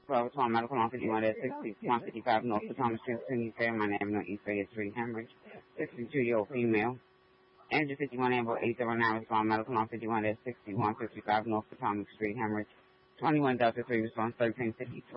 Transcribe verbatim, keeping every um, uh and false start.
twelve, Tom Medical on fifty-one at sixty-one fifty-five North Potomac Street, Sydney, Fairmont Avenue, East Fayette Street, Hemorrhage, sixty-two-year-old female. Engine fifty-one Amber eight zero nine, respond Medical on fifty-one at sixty-one fifty-five North Potomac Street, Hemorrhage, twenty-one Delta three, response thirteen fifty-three.